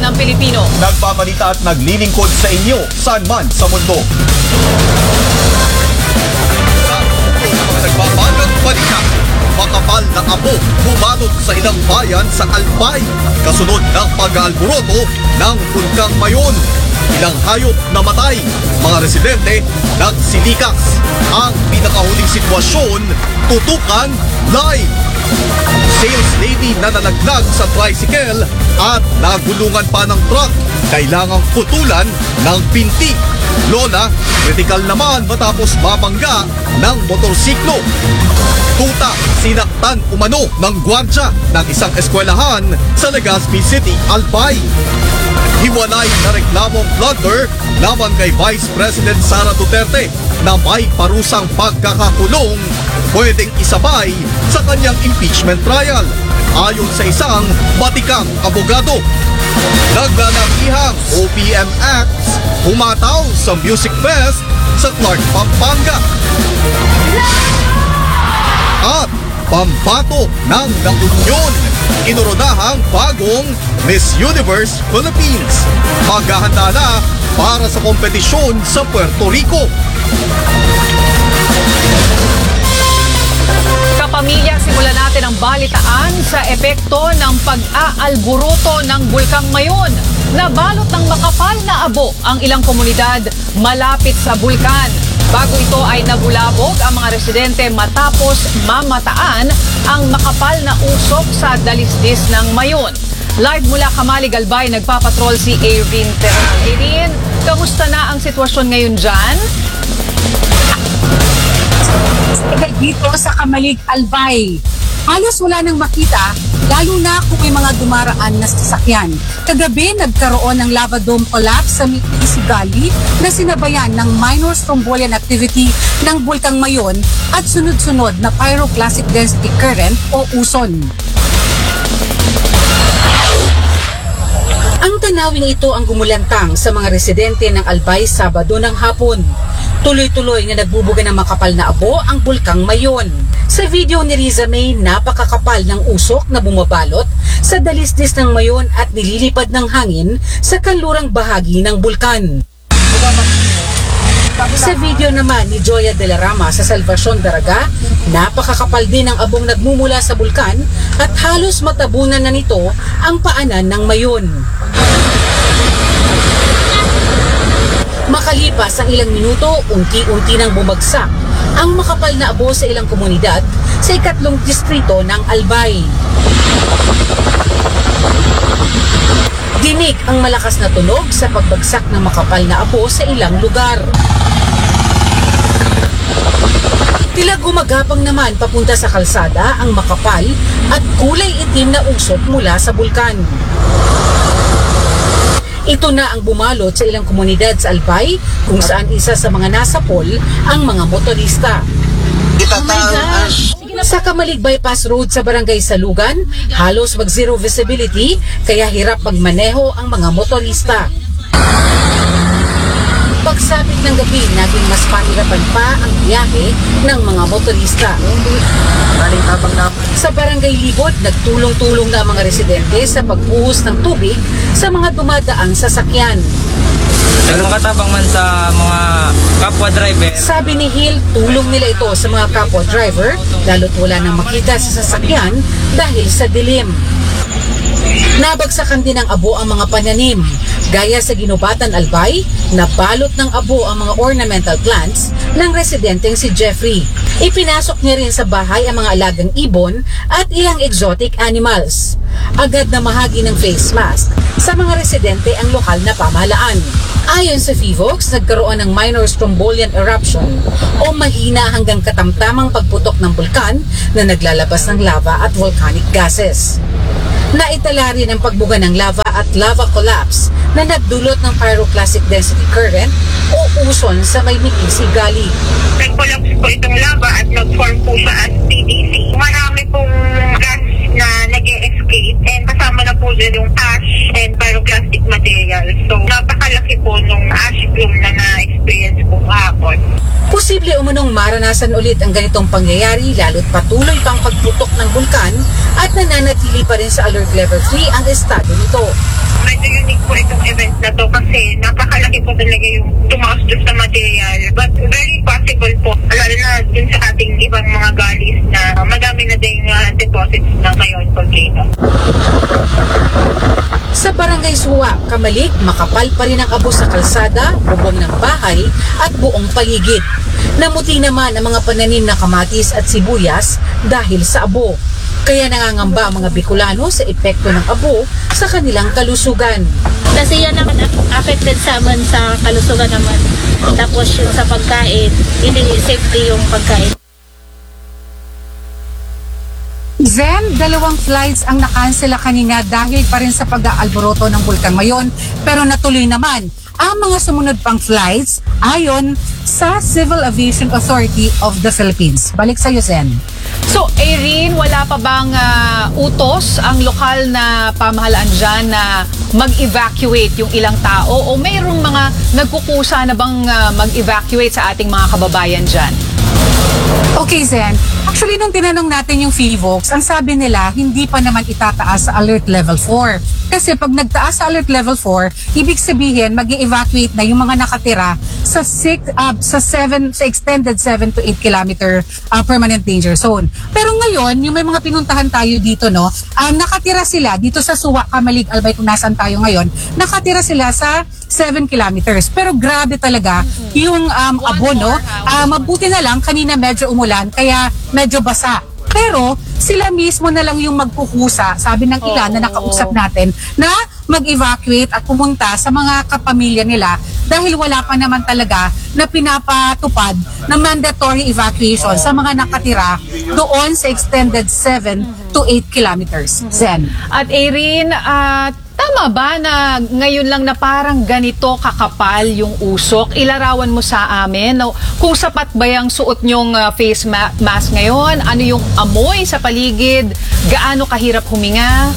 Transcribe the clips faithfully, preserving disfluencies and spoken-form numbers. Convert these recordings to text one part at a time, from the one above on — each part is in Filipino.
ng Pilipino. Nagbabalita at naglilingkod sa inyo saan man sa mundo. Nagbabagang balita. Makapal na abo bumanod sa ilang bayan sa Albay kasunod ng pag-aalboroto ng Bulkang Mayon. Ilang hayop namatay, mga residente nagsilikas. Ang pinakahuling sitwasyon, tutukan live. Sales lady na nalaglag sa tricycle at nagulungan pa ng truck. Kailangang putulan ng binti. Lola, kritikal naman matapos mabangga ng motorsiklo. Tuta, sinaktan umano ng gwardya ng isang eskwelahan sa Legazpi City, Albay. Hiwalay na reklamong plunder laban kay Vice President Sara Duterte na may parusang pagkakakulong pwedeng isabay sa kanyang impeachment trial. Ayon sa isang batikang abogado, naglalangihang O P M Acts humataw sa Music Fest sa Clark, Pampanga. At pambato ng La Union, inoronahang bagong Miss Universe Philippines. Maghahanda na para sa kompetisyon sa Puerto Rico. Kapamilya, simulan natin ang balitaan sa epekto ng pag-aalburuto ng Bulkang Mayon. Nabalot ng makapal na abo ang ilang komunidad malapit sa bulkan. Bago ito ay nabulabog ang mga residente matapos mamataan ang makapal na usok sa dalisdis ng Mayon. Live mula Kamalig, Albay, nagpapatrol si Erin Terral. Erin, kamusta na ang sitwasyon ngayon dyan? Dito sa Kamalig, Albay, halos wala nang makita, lalo na kung may mga dumaraan na sasakyan. Kagabi, nagkaroon ng lava dome collapse sa Isigali na sinabayan ng minor strombolian activity ng Bulkang Mayon at sunod-sunod na pyroclastic density current o uson. Ang tanawing ito ang gumulantang sa mga residente ng Albay Sabado ng hapon. Tuloy-tuloy na nagbubuga ng makapal na abo ang Bulkang Mayon. Sa video ni Riza May, napakakapal ng usok na bumabalot sa dalisdis ng Mayon at nililipad ng hangin sa kanlurang bahagi ng bulkan. Sa video naman ni Joya de la Rama sa Salvacion Daraga, napakakapal din ang abong nagmumula sa bulkan at halos matabunan na nito ang paanan ng Mayon. Makalipas ang ilang minuto, unti-unti nang bumagsak ang makapal na abo sa ilang komunidad sa ikatlong distrito ng Albay. Dinig ang malakas na tunog sa pagbagsak ng makapal na abo sa ilang lugar. Tila gumagapang naman papunta sa kalsada ang makapal at kulay itim na usok mula sa bulkan. Ito na ang bumalot sa ilang komunidad sa Albay kung saan isa sa mga nasapol ang mga motorista. Oh my gosh! Sa Kamalig Bypass Road sa Barangay Salugan, halos mag-zero visibility kaya hirap magmaneho ang mga motorista. Pagsapit ng gabi, naging mas pahirapan pa ang biyahe ng mga motorista. Sa Barangay Libod, nagtulong-tulong na ang mga residente sa pagbuhos ng tubig sa mga dumadaang sasakyan. Nagmakatabang man sa mga kapwa driver. Sabi ni Hill, tulong nila ito sa mga kapwa driver, lalo't wala nang makita sa sasakyan dahil sa dilim. Nabagsakan din ng abo ang mga pananim. Gaya sa Ginubatan, Albay, nabalot ng abo ang mga ornamental plants ng residenteng si Jeffrey. Ipinasok niya rin sa bahay ang mga alagang ibon at ilang exotic animals. Agad na mahagi ng face mask sa mga residente ang lokal na pamahalaan. Ayon sa Fivox, nagkaroon ng minor strombolian eruption o mahina hanggang katamtamang pagputok ng bulkan na naglalabas ng lava at volcanic gases. Naitala rin ang pagbuga ng lava at lava collapse na nagdulot ng pyroclastic density current o uson sa may Isigali. Nag-collapse po itong lava at nag-form po siya as P D C. Marami pong gas na nag-e-escape and kasama na po dyan yung ash and pyroclastic material. So napakalaki po nung ash plume na na-experience po kahapon. Posible umunong maranasan ulit ang ganitong pangyayari lalo't patuloy pang pagputok ng bulkan at nananatili pa rin sa alert level three ang estado nito. Medyo unique po itong event na to kasi napakalaki po talaga yung tumaas doon sa material. But very possible po, lalo na dun sa ating ibang mga galis na madami na ding uh, deposits ng Mayon volcano. Sa Barangay Suwa, Kamalig, makapal pa rin ang abo sa kalsada, bubong ng bahay at buong paligid. Namuti naman ang mga pananim na kamatis at sibuyas dahil sa abo. Kaya nangangamba ang mga Bicolano sa epekto ng abo sa kanilang kalusugan. Kasi yan ang affected sa amin sa kalusugan naman. Tapos yung sa pagkain, hindi safety yung pagkain. Zen, dalawang flights ang nakansela kanina dahil pa rin sa pag-aalboroto ng Bulkan Mayon, pero natuloy naman ang mga sumunod pang flights ayon sa Civil Aviation Authority of the Philippines. Balik sa iyo, Zen. So, Irene, wala pa bang ah, utos ang lokal na pamahalaan dyan na mag-evacuate yung ilang tao o mayroong mga nagkukusa na bang ah, mag-evacuate sa ating mga kababayan dyan? Okay, Zen. Actually, nung tinanong natin yung PhilVox, ang sabi nila, hindi pa naman itataas sa Alert Level four. Kasi pag nagtaas sa Alert Level four, ibig sabihin, mag-evacuate na yung mga nakatira sa six, uh, sa seven, sa extended seven to eight kilometer uh, permanent danger zone. Pero ngayon, yung may mga pinuntahan tayo dito, no, um, nakatira sila dito sa Suwa, Kamalig, Albay, kung nasaan tayo ngayon, nakatira sila sa seven kilometers. Pero grabe talaga yung um, abo, no? Uh, mabuti na lang, kanina medyo umulan, kaya medyo basa. Pero sila mismo na lang yung magkukusa, sabi ng ilan na nakausap natin, na mag-evacuate at pumunta sa mga kapamilya nila dahil wala pa naman talaga na pinapatupad na mandatory evacuation sa mga nakatira doon sa extended seven to eight kilometers. Zen. At Irene, at tama ba na ngayon lang na parang ganito kakapal yung usok? Ilarawan mo sa amin no, kung sapat ba yung suot nyong uh, face ma- mask ngayon? Ano yung amoy sa paligid? Gaano kahirap huminga?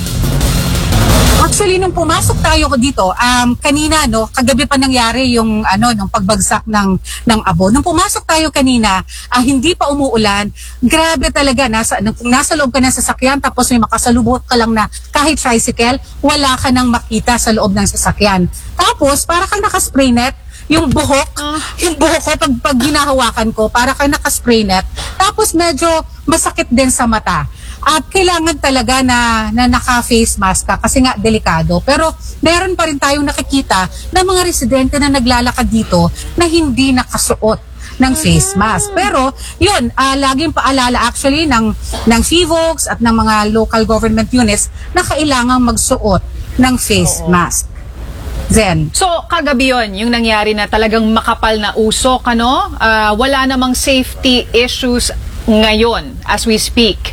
Actually, nung pumasok tayo dito, um, kanina, no, kagabi pa nangyari yung, ano, nung pagbagsak ng, ng abo. Nung pumasok tayo kanina, uh, hindi pa umuulan, grabe talaga, nasa, kung nasa loob ka ng sasakyan, tapos may makasalubot ka lang na kahit tricycle, wala ka nang makita sa loob ng sasakyan. Tapos, para kang nakaspray net, yung buhok, uh. yung buhok ko, pag, pag ginahawakan ko, para kang nakaspray net, tapos medyo masakit din sa mata. At kailangan talaga na, na naka-face mask ka kasi nga delikado. Pero meron pa rin tayong nakikita na mga residente na naglalakad dito na hindi nakasuot ng face mask. Pero yun, uh, laging paalala actually ng, ng PhilVox at ng mga local government units na kailangan magsuot ng face Oo. mask. Zen. So, kagabi yun, yung nangyari na talagang makapal na usok, ano? Uh, wala namang safety issues ngayon as we speak.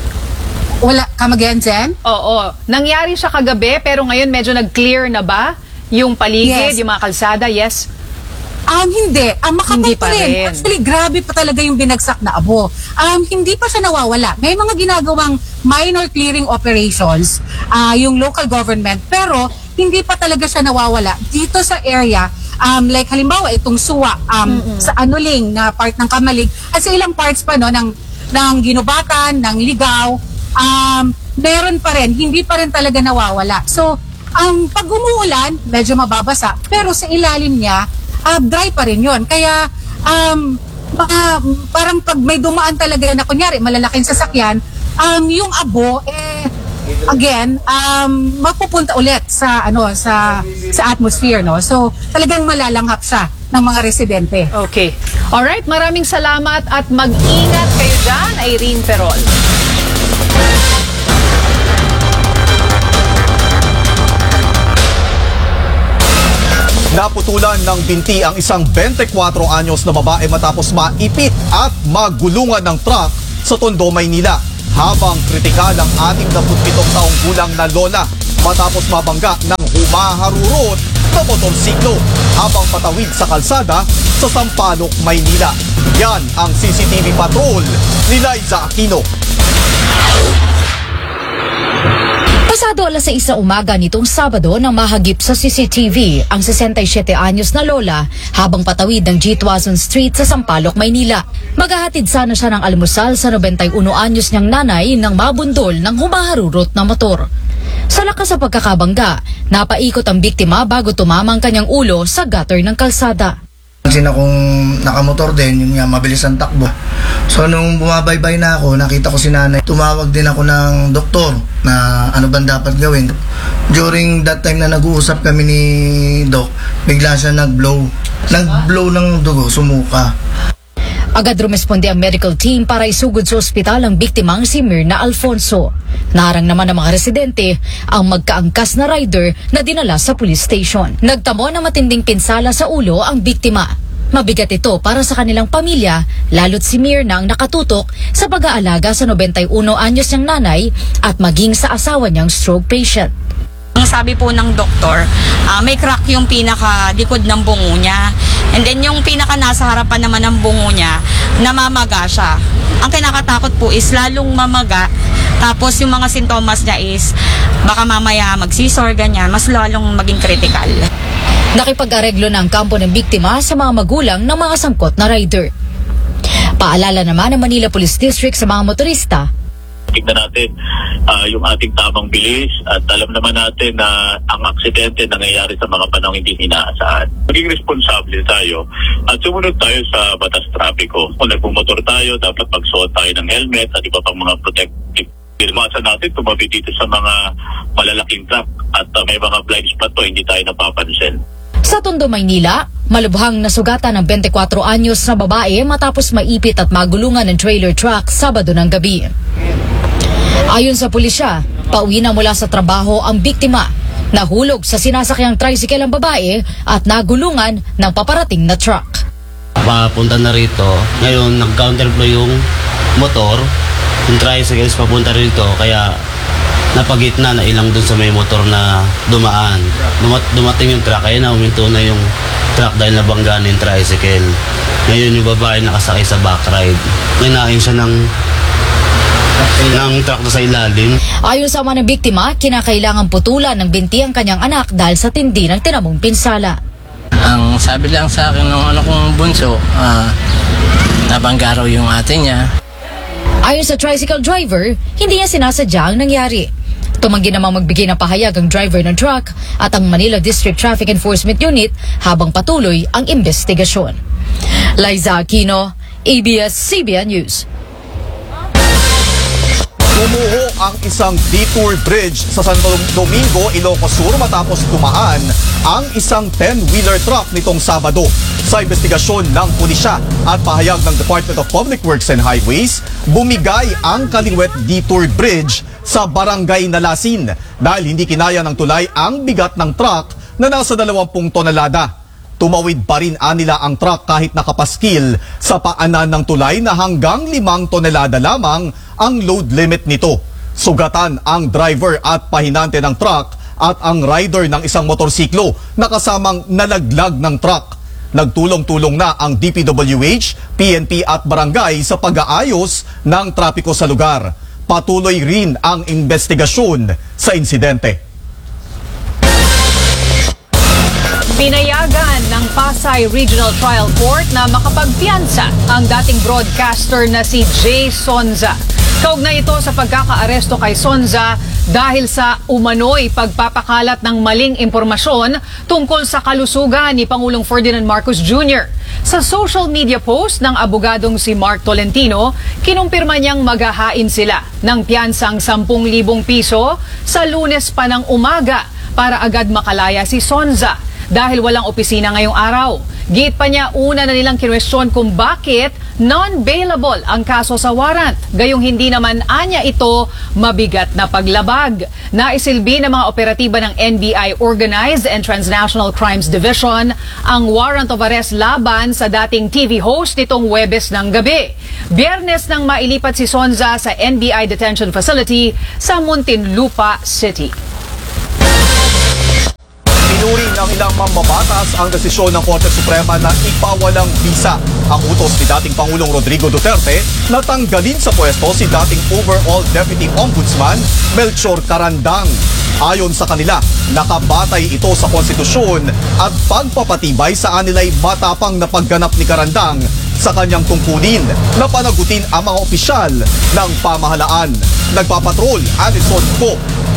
Wala, come again, Zen? Oo. Nangyari siya kagabi, pero ngayon medyo nag-clear na ba yung paligid, Yes. yung mga kalsada? Yes? Um, hindi. Um, makapal Hindi pa pa rin. rin. Actually, grabe pa talaga yung binagsak na abo. Um, hindi pa siya nawawala. May mga ginagawang minor clearing operations, uh, yung local government, pero hindi pa talaga siya nawawala. Dito sa area, um, like halimbawa, itong Suwa, um, sa Anuling, na part ng Kamalig, at sa ilang parts pa no, ng, ng Ginubatan, ng Ligaw, um, meron pa rin, hindi pa rin talaga nawawala. So, ang pag umuulan, medyo mababasa, pero sa ilalim niya, uh, dry pa rin yun. Kaya, um, uh, parang pag may dumaan talaga na, kunyari, malalaking sasakyan, um, yung abo, eh, again, um, mapupunta ulit sa, ano, sa, sa atmosphere, no? So, talagang malalanghap siya ng mga residente. Okay. Alright, maraming salamat at mag-ingat kayo dyan, Irene Ferrol. Naputulan ng binti ang isang twenty-four anyos na babae matapos maipit at magulungan ng truck sa Tondo, Maynila. Habang kritikal ang sixty-seven taong gulang na lola matapos mabangga ng humaharurot na motorsiklo habang patawid sa kalsada sa Sampaloc, Maynila. Yan ang C C T V patrol ni Liza Aquino. Pasado alas sais na umaga nitong Sabado nang mahagip sa C C T V ang sesentaysiyete anyos na lola habang patawid ng G. Tuazon Street sa Sampaloc, Maynila. Maghahatid sana siya ng almusal sa nobentayuno anyos niyang nanay nang mabundol ng humaharurot na motor. Sa lakas sa pagkakabangga, napaikot ang biktima bago tumama ang kanyang ulo sa gutter ng kalsada. Pansin akong nakamotor din, yung nga mabilis ang takbo. So nung bumabaybay na ako, nakita ko si nanay. Tumawag din ako ng doktor na ano bang dapat gawin. During that time na nag-uusap kami ni Doc, bigla siya nag-blow. Nag-blow ng dugo, sumuka. Agad rumesponde ang medical team para isugod sa ospital ang biktimang si Mirna Alfonso. Naharang naman ng mga residente ang magkaangkas na rider na dinala sa police station. Nagtamo ng matinding pinsala sa ulo ang biktima. Mabigat ito para sa kanilang pamilya, lalo't si Mirna ang nakatutok sa pag-aalaga sa nobentayuno anyos niyang nanay at maging sa asawa niyang stroke patient. Ang sabi po ng doktor, uh, may crack yung pinaka-likod ng bungo niya. And then yung pinaka nasa harapan naman ng bungo niya, namamaga siya. Ang kinakatakot po is lalong mamaga. Tapos yung mga sintomas niya is baka mamaya magsisor, ganyan. Mas lalong maging critical. Nakipag-areglo ng kampo ng biktima sa mga magulang ng mga sangkot na rider. Paalala naman ng Manila Police District sa mga motorista, tignan natin uh, yung ating tamang bilis at alam naman natin na ang aksidente nangyayari sa mga panahong hindi inaasahan. Maging responsable tayo at sumunod tayo sa batas trapiko. Kung nagmumotor tayo, dapat magsuot tayo ng helmet at iba pang mga protective. Iwasan natin tumabi dito sa mga malalaking truck at uh, may mga blind spot po hindi tayo napapansin. Sa Tondo, Maynila, malubhang nasugatan ng bentikuwatro anyos na babae matapos maipit at magulungan ng trailer truck Sabado ng gabi. Ayon sa pulisya, pauwi na mula sa trabaho ang biktima. Nahulog sa sinasakyang tricycle ang babae at nagulungan ng paparating na truck. Papunta na rito, ngayon nag-counterflow yung motor, yung tricycles papunta rito, kaya napagitna na ilang dun sa may motor na dumaan. Dumat dumating yung truck, kaya na uminto na yung truck dahil nabangga na yung tricycle. Ngayon yung babae nakasakay sa backride. Kinain siya ng ng truck na sa ilalim. Ayon sa mga ng biktima, kinakailangan putulan ng binti ang kanyang anak dahil sa tindi ng tinamong pinsala. Ang sabi lang sa akin ng ano kong bunso, uh, nabangga raw yung ate niya. Ayon sa tricycle driver, hindi niya sinasadya ang nangyari. Tumanggi namang magbigay ng pahayag ang driver ng truck at ang Manila District Traffic Enforcement Unit habang patuloy ang investigasyon. Liza Aquino, A B S C B N News. Gumuho ang isang detour bridge sa Santo Domingo, Ilocos Sur matapos tumaan ang isang ten-wheeler truck nitong Sabado. Sa investigasyon ng pulisya at pahayag ng Department of Public Works and Highways, bumigay ang Kaliwet Detour Bridge sa Barangay Nalasin dahil hindi kinaya ng tulay ang bigat ng truck na nasa dalawampung tonelada. Tumawid pa rin anila ang truck kahit nakapaskil sa paanan ng tulay na hanggang limang tonelada lamang ang load limit nito. Sugatan ang driver at pahinante ng truck at ang rider ng isang motorsiklo na kasamang nalaglag ng truck. Nagtulong-tulong na ang D P W H, P N P at barangay sa pag-aayos ng trapiko sa lugar. Patuloy rin ang investigasyon sa insidente. Pinayagan ng Pasay Regional Trial Court na makapagpiyansa ang dating broadcaster na si Jay Sonza. Kaugnay ito sa pagkakaaresto kay Sonza dahil sa umano'y pagpapakalat ng maling impormasyon tungkol sa kalusugan ni Pangulong Ferdinand Marcos Junior Sa social media post ng abogadong si Mark Tolentino, kinumpirma niyang maghahain sila ng piyansang sampung libong piso sa Lunes pa ng umaga para agad makalaya si Sonza dahil walang opisina ngayong araw. Git pa niya, una na nilang kinwestiyon kung bakit non-bailable ang kaso sa warrant. Gayong hindi naman anya ito mabigat na paglabag. Naisilbi ng mga operatiba ng N B I Organized and Transnational Crimes Division ang warrant of arrest laban sa dating T V host nitong Huwebes ng gabi. Biyernes nang mailipat si Sonza sa N B I Detention Facility sa Muntinlupa City. Pinuri ng ilang mambabatas ang desisyon ng Korte Suprema na ipawalang bisa ang utos ni dating Pangulong Rodrigo Duterte na tanggalin sa pwesto si dating Overall Deputy Ombudsman Melchor Carandang. Ayon sa kanila, nakabatay ito sa konstitusyon at pagpapatibay sa anilay matapang na pagganap ni Carandang sa kanyang tungkulin na panagutin ang mga opisyal ng pamahalaan. Nagpapatrol, Alison Co.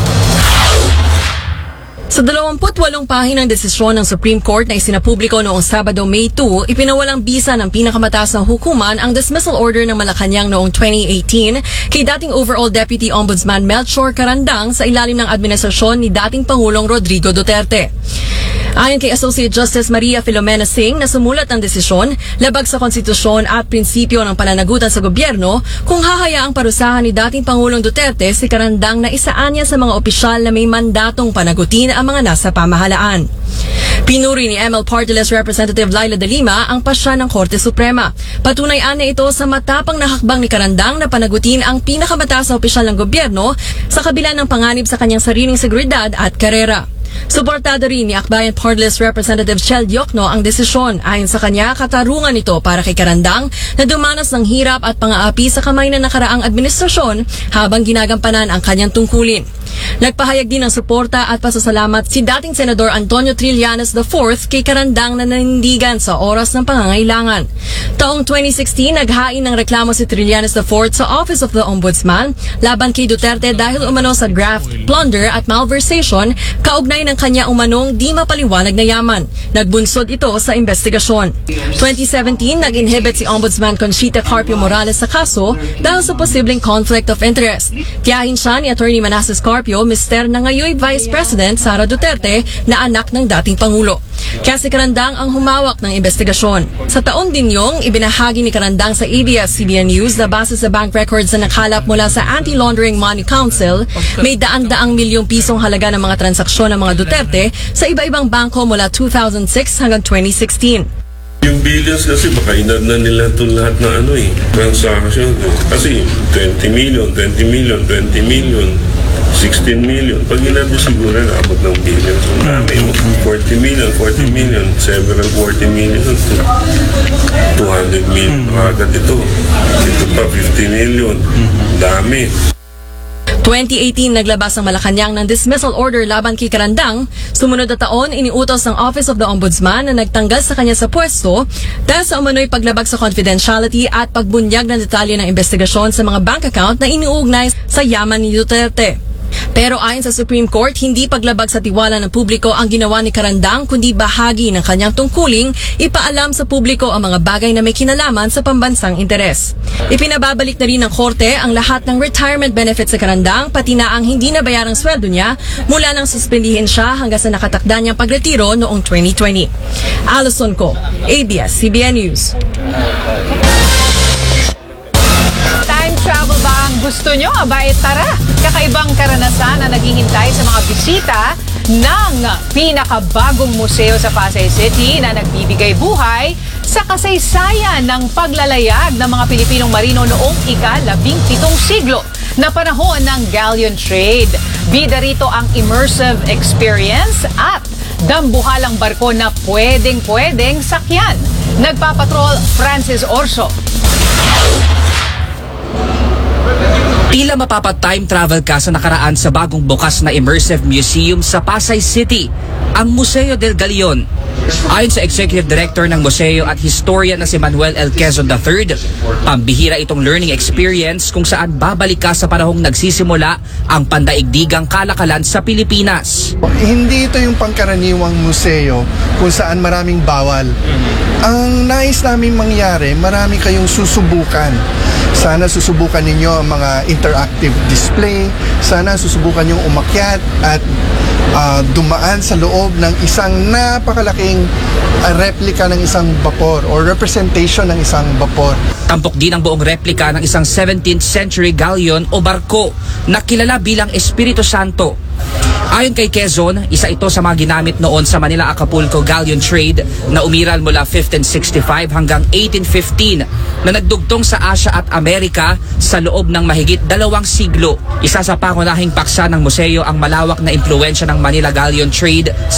Sa dalawampu't walong pahinang desisyon ng Supreme Court na isinapubliko noong Sabado, May two, ipinawalang bisa ng pinakamataas na hukuman ang dismissal order ng Malacanang noong twenty eighteen kay dating Overall Deputy Ombudsman Melchor Carandang sa ilalim ng administrasyon ni dating Pangulong Rodrigo Duterte. Ayon kay Associate Justice Maria Filomena Singh na sumulat ng desisyon, labag sa konstitusyon at prinsipyo ng pananagutan sa gobyerno kung hahayaang parusahan ni dating Pangulong Duterte si Carandang na isaan niya sa mga opisyal na may mandatong panagutin ang mga nasa pamahalaan. Pinuri ni M L Party List Representative Laila De Lima ang pasya ng Korte Suprema. Patunayan na ito sa matapang na hakbang ni Carandang na panagutin ang pinakamataas na opisyal ng gobyerno sa kabila ng panganib sa kanyang sariling seguridad at karera. Suportado rin ni Akbayan Party List Representative Chel Diokno ang desisyon. Ayon sa kanya, katarungan ito para kay Carandang na dumanas ng hirap at pang-aapi sa kamay ng nakaraang administrasyon habang ginagampanan ang kanyang tungkulin. Nagpahayag din ng suporta at pasasalamat si dating Senador Antonio Trillanes the fourth kay Carandang na nanindigan sa oras ng pangangailangan. Taong twenty sixteen, naghain ng reklamo si Trillanes the fourth sa Office of the Ombudsman laban kay Duterte dahil umano sa graft, plunder at malversation kaugnay ng kanya umanong di mapaliwanag na yaman. Nagbunsod ito sa investigasyon. twenty seventeen, nag-inhibit si Ombudsman Conchita Carpio Morales sa kaso dahil sa posibleng conflict of interest. Tiyahin siya ni Attorney Manassas Carpio, mister na ngayon Vice President Sara Duterte na anak ng dating Pangulo. Kaya si Carandang ang humawak ng investigasyon. Sa taon din yung ibinahagi ni Carandang sa A B S C B N News na base sa bank records na nakalap mula sa Anti-Laundering Money Council, may daan-daang milyong pisong halaga ng mga transaksyon ng mga Duterte sa iba-ibang bangko mula two thousand six hanggang twenty sixteen. Yung billions kasi baka inad na nila ito lahat na ano eh, transaction. Kasi twenty million, twenty million, twenty million, sixteen million. Pag inad mo siguro naabot ng billions. Ang dami yung forty million, forty million, several forty million, two hundred million. Agad ito. Ito pa fifty million. Dami. twenty eighteen, naglabas ang Malacanang ng dismissal order laban kay Carandang. Sumunod na taon, iniutos ng Office of the Ombudsman na nagtanggal sa kanya sa pwesto dahil sa umano'y paglabag sa confidentiality at pagbunyag ng detalye ng investigasyon sa mga bank account na iniuugnay sa yaman ni Duterte. Pero ayon sa Supreme Court, hindi paglabag sa tiwala ng publiko ang ginawa ni Carandang kundi bahagi ng kanyang tungkuling ipaalam sa publiko ang mga bagay na may kinalaman sa pambansang interes. Ipinababalik na rin ng Korte ang lahat ng retirement benefits sa Carandang pati na ang hindi nabayarang sweldo niya mula nang suspendihin siya hanggang sa nakatakda niyang pagretiro noong twenty twenty. Alison Co, A B S C B N News. Time travel ba ang gusto nyo? Abay, tara! Kakaibang karanasan na naghihintay sa mga bisita ng pinakabagong museo sa Pasay City na nagbibigay buhay sa kasaysayan ng paglalayag ng mga Pilipinong marino noong ika-labing pitong siglo na panahon ng galleon trade. Bida rito ang immersive experience at dambuhalang barko na pwedeng-pwedeng sakyan. Nagpapatrol Francis Orso. Tila mapapa-time travel ka sa nakaraan sa bagong bukas na immersive museum sa Pasay City, ang Museo del Galion. Ayon sa Executive Director ng museo at historian na si Manuel L. Quezon the third, pambihira itong learning experience kung saan babalik ka sa panahong nagsisimula ang pandaigdigang kalakalan sa Pilipinas. Hindi ito yung pangkaraniwang museo kung saan maraming bawal. Ang nais namin mangyari, marami kayong susubukan. Sana susubukan ninyo ang mga interactive display. Sana susubukan yung umakyat at uh, dumaan sa loob ng isang napakalaking uh, replika ng isang vapor or representation ng isang vapor. Tampok din ang buong replika ng isang seventeenth century galleon o barko na kilala bilang Espiritu Santo. Ayon kay Quezon, isa ito sa mga ginamit noon sa Manila-Acapulco galleon trade na umiral mula fifteen sixty-five hanggang eighteen fifteen na nagdugtong sa Asia at Amerika sa loob ng mahigit dalawang siglo. Isa sa pangunahing paksa ng museo ang malawak na impluwensya ng Manila galleon trade